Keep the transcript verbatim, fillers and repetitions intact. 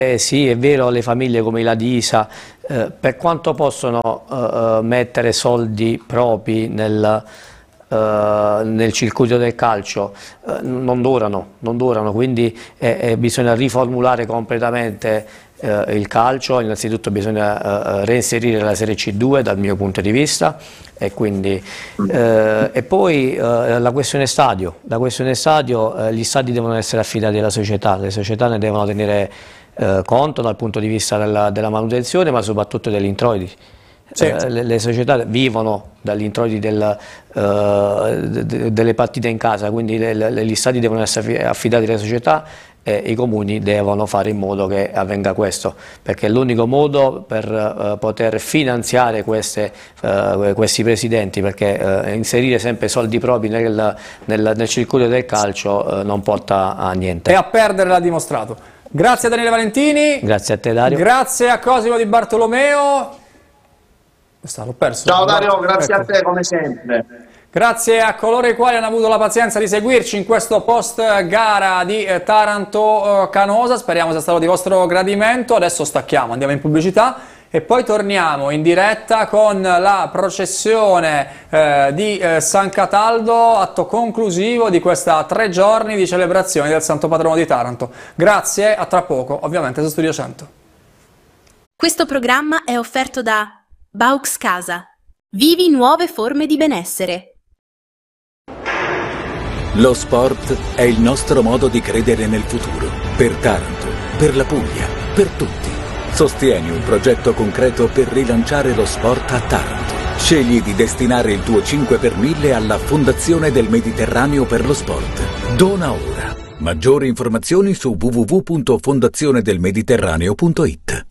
Eh sì, è vero, le famiglie come la Disa, eh, per quanto possono eh, mettere soldi propri nel, eh, nel circuito del calcio, eh, non durano, non durano, quindi eh, eh, bisogna riformulare completamente eh, il calcio. Innanzitutto bisogna eh, reinserire la Serie C due dal mio punto di vista, e, quindi, eh, e poi eh, la questione stadio, la questione stadio eh, gli stadi devono essere affidati alla società, le società ne devono tenere Eh, conto dal punto di vista della, della manutenzione, ma soprattutto degli introiti. Certo. Eh, le, le società vivono dagli introiti del, eh, de, de, delle partite in casa, quindi le, le, gli stadi devono essere affidati alle società e i comuni devono fare in modo che avvenga questo, perché è l'unico modo per eh, poter finanziare queste, eh, questi presidenti, perché eh, inserire sempre soldi propri nel, nel, nel circuito del calcio eh, non porta a niente. E a perdere l'ha dimostrato. Grazie a Daniele Valentini. Grazie a te, Dario. Grazie a Cosimo Di Bartolomeo. L'ho perso. Ciao Dario, grazie ecco. a te come sempre. Grazie a coloro i quali hanno avuto la pazienza di seguirci in questo post gara di Taranto-Canosa. Speriamo sia stato di vostro gradimento. Adesso stacchiamo, andiamo in pubblicità e poi torniamo in diretta con la processione eh, di eh, San Cataldo, atto conclusivo di questa tre giorni di celebrazione del Santo Patrono di Taranto. Grazie, a tra poco, ovviamente su Studio cento. Questo programma è offerto da Baux Casa. Vivi nuove forme di benessere. Lo sport è il nostro modo di credere nel futuro. Per Taranto, per la Puglia, per tutti. Sostieni un progetto concreto per rilanciare lo sport a Taranto. Scegli di destinare il tuo cinque per mille alla Fondazione del Mediterraneo per lo Sport. Dona ora. Maggiori informazioni su w w w punto fondazione del mediterraneo punto it.